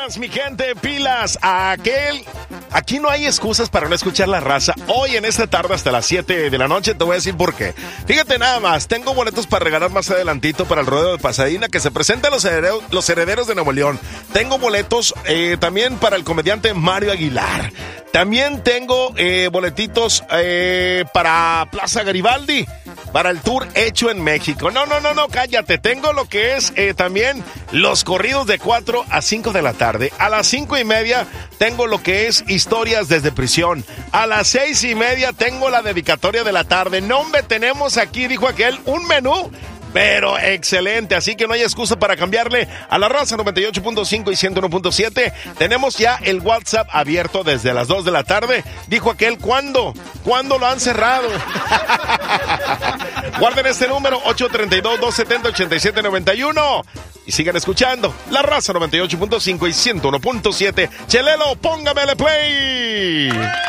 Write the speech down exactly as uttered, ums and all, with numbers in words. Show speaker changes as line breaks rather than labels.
Pilas, mi gente, pilas. A aquel... Aquí no hay excusas para no escuchar la raza. Hoy en esta tarde hasta las siete de la noche te voy a decir por qué. Fíjate nada más, tengo boletos para regalar más adelantito para el rodeo de Pasadena que se presenta a los herederos, los herederos de Nuevo León. Tengo boletos eh, también para el comediante Mario Aguilar. También tengo eh, boletitos eh, para Plaza Garibaldi, para el tour hecho en México. No, no, no, no, cállate. Tengo lo que es eh, también los corridos de cuatro a cinco de la tarde. A las cinco y media tengo lo que es historias desde prisión. A las seis y media tengo la dedicatoria de la tarde. No, hombre, tenemos aquí, dijo aquel, un menú pero excelente, así que no hay excusa para cambiarle a la raza. Noventa y ocho punto cinco y ciento uno punto siete. Tenemos ya el WhatsApp abierto desde las dos de la tarde. Dijo aquel, ¿cuándo? ¿Cuándo lo han cerrado? Guarden este número, ocho tres dos, dos siete cero, ocho siete nueve uno. Y sigan escuchando La Raza noventa y ocho punto cinco y ciento uno punto siete. Chelelo, póngamele play.